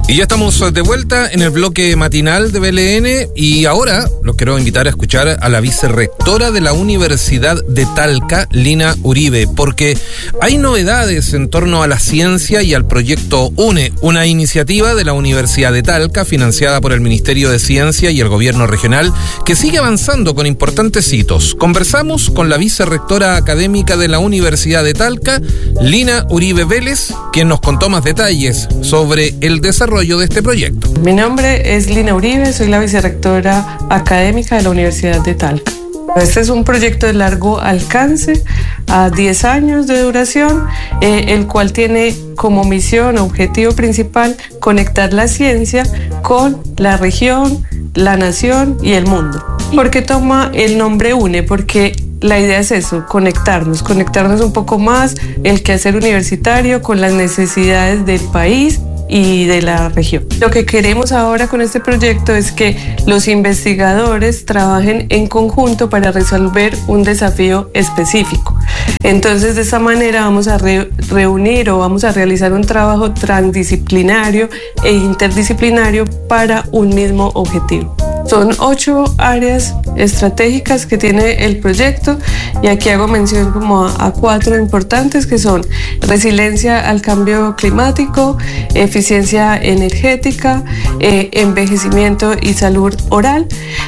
Y ya estamos de vuelta en el bloque matinal de BLN y ahora los quiero invitar a escuchar a la vicerrectora de la Universidad de Talca, Lina Uribe, porque hay novedades en torno a la ciencia y al proyecto UNE, una iniciativa de la Universidad de Talca financiada por el Ministerio de Ciencia y el Gobierno Regional que sigue avanzando con importantes hitos. Conversamos con la vicerrectora académica de la Universidad de Talca, Lina Uribe Vélez, quien nos contó más detalles sobre el desarrollo de este proyecto. Mi nombre es Lina Uribe, soy la vicerrectora académica de la Universidad de Talca. Este es un proyecto de largo alcance, a 10 años de duración, el cual tiene como misión, objetivo principal, conectar la ciencia con la región, la nación y el mundo. ¿Por qué toma el nombre UNE? Porque la idea es eso, conectarnos un poco más el quehacer universitario con las necesidades del país y de la región. Lo que queremos ahora con este proyecto es que los investigadores trabajen en conjunto para resolver un desafío específico. Entonces, de esa manera vamos a reunir o vamos a realizar un trabajo transdisciplinario e interdisciplinario para un mismo objetivo. Son 8 áreas estratégicas que tiene el proyecto y aquí hago mención como a 4 importantes que son resiliencia al cambio climático, eficiencia energética, envejecimiento y salud oral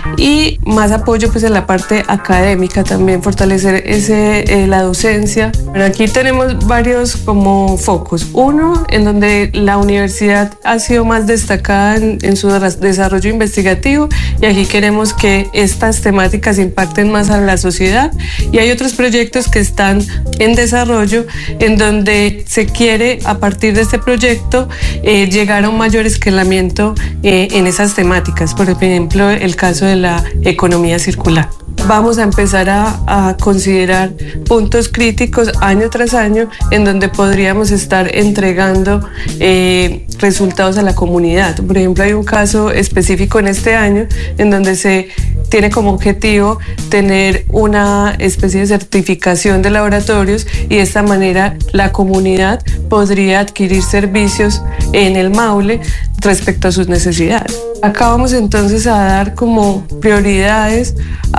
y más apoyo pues en la parte académica también, fortalecer la docencia. Bueno, aquí tenemos varios como focos. Uno, en donde la universidad ha sido más destacada en su desarrollo investigativo y aquí queremos que estas temáticas impacten más a la sociedad y hay otros proyectos que están en desarrollo en donde se quiere a partir de este proyecto llegar a un mayor escalamiento en esas temáticas, por ejemplo el caso de la economía circular. Vamos a empezar a considerar puntos críticos año tras año en donde podríamos estar entregando resultados a la comunidad. Por ejemplo, hay un caso específico en este año en donde se tiene como objetivo tener una especie de certificación de laboratorios y de esta manera la comunidad podría adquirir servicios en el Maule respecto a sus necesidades. Acá vamos entonces a dar como prioridades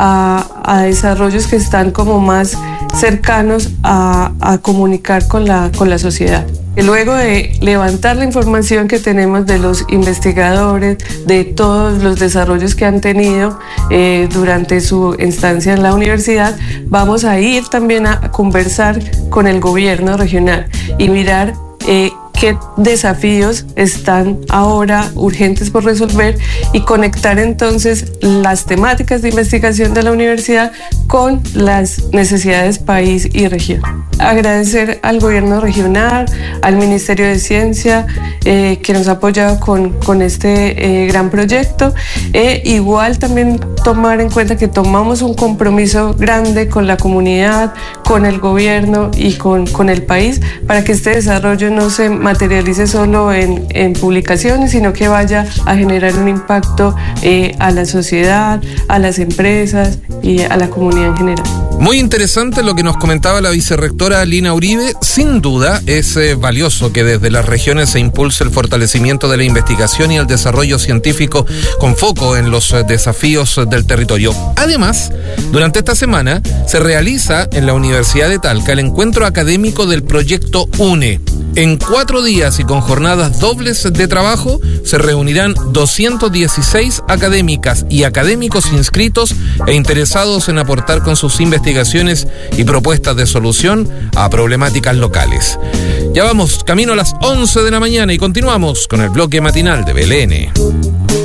a desarrollos que están como más cercanos a comunicar con la sociedad. Y luego de levantar la información que tenemos de los investigadores, de todos los desarrollos que han tenido durante su estancia en la universidad, vamos a ir también a conversar con el gobierno regional y mirar qué desafíos están ahora urgentes por resolver y conectar entonces las temáticas de investigación de la universidad con las necesidades país y región. Agradecer al gobierno regional, al Ministerio de Ciencia que nos ha apoyado con este gran proyecto. Igual también tomar en cuenta que tomamos un compromiso grande con la comunidad, con el gobierno y con el país para que este desarrollo no se materialice solo en publicaciones, sino que vaya a generar un impacto a la sociedad, a las empresas y a la comunidad en general. Muy interesante lo que nos comentaba la vicerrectora Lina Uribe. Sin duda es valioso que desde las regiones se impulse el fortalecimiento de la investigación y el desarrollo científico con foco en los desafíos del territorio. Además, durante esta semana se realiza en la Universidad de Talca el encuentro académico del proyecto UNE. En 4 días y con jornadas dobles de trabajo se reunirán 216 académicas y académicos inscritos e interesados en aportar con sus investigaciones y propuestas de solución a problemáticas locales. Ya vamos camino a las 11 de la mañana y continuamos con el bloque matinal de BLN.